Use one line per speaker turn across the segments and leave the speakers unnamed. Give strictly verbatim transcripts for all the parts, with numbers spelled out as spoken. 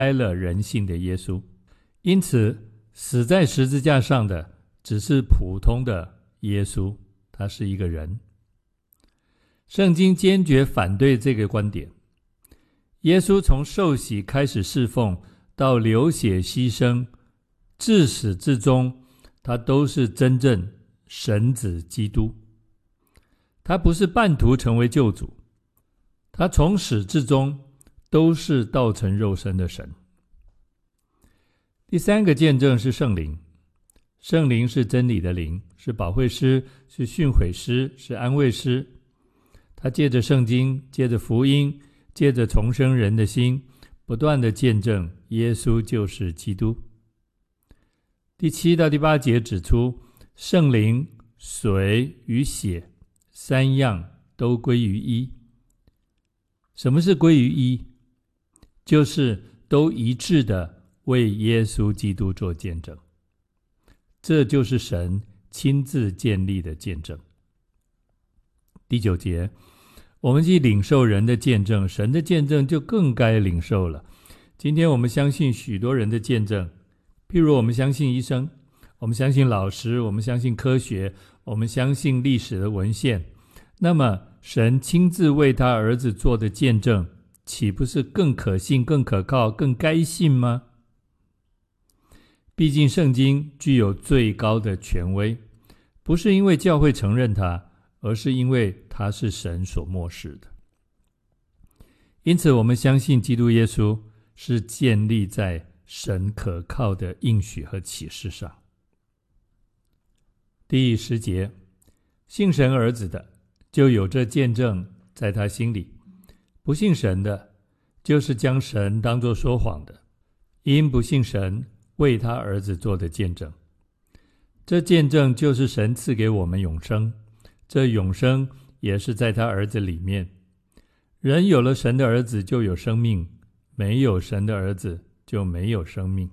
开了人性的耶稣。因此死在十字架上的只是普通的耶稣，他是一个人。圣经坚决反对这个观点。耶稣从受洗开始侍奉，到流血牺牲，至始至终，他都是真正神子基督。他不是半途成为救主，他从始至终都是道成肉身的神。第三个见证是圣灵。圣灵是真理的灵，是保惠师，是训诲师，是安慰师。他借着圣经，借着福音，借着重生人的心，不断的见证耶稣就是基督。第七到第八节指出，圣灵、水与血三样都归于一。什么是归于一？就是都一致的为耶稣基督做见证。这就是神亲自建立的见证。第九节，我们既领受人的见证，神的见证就更该领受了。今天我们相信许多人的见证，譬如我们相信医生，我们相信老师，我们相信科学，我们相信历史的文献。那么神亲自为他儿子做的见证，岂不是更可信、更可靠、更该信吗？毕竟圣经具有最高的权威，不是因为教会承认它，而是因为它是神所默示的。因此我们相信基督耶稣是建立在神可靠的应许和启示上。第十节，信神儿子的就有这见证在他心里，不信神的就是将神当作说谎的，因不信神为他儿子做的见证。这见证就是神赐给我们永生，这永生也是在他儿子里面。人有了神的儿子就有生命，没有神的儿子就没有生命。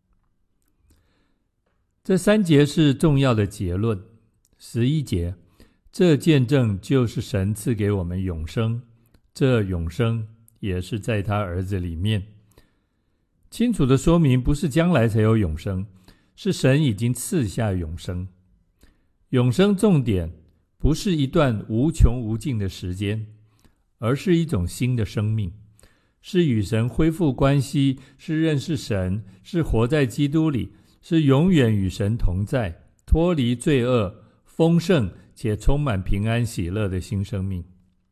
这三节是重要的结论。十一节，这见证就是神赐给我们永生，这永生也是在他儿子里面。清楚的说明，不是将来才有永生，是神已经赐下永生。永生重点不是一段无穷无尽的时间，而是一种新的生命，是与神恢复关系，是认识神，是活在基督里，是永远与神同在，脱离罪恶，丰盛且充满平安喜乐的新生命。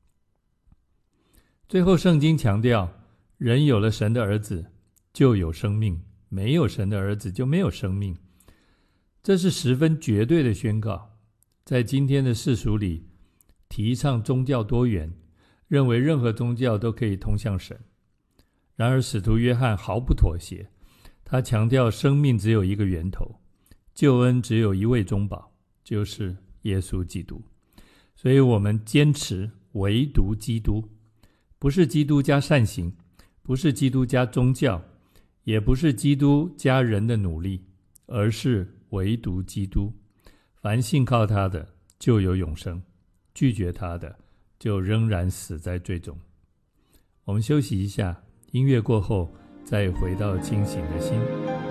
最后圣经强调，人有了神的儿子就有生命，没有神的儿子就没有生命。这是十分绝对的宣告。在今天的世俗里，提倡宗教多元，认为任何宗教都可以通向神。然而使徒约翰毫不妥协，他强调生命只有一个源头，救恩只有一位中保，就是耶稣基督。所以我们坚持唯独基督，不是基督加善行，不是基督加宗教，也不是基督加人的努力，而是唯独基督。凡信靠他的就有永生，拒绝他的就仍然死在罪中。我们休息一下，音乐过后再回到清醒的心。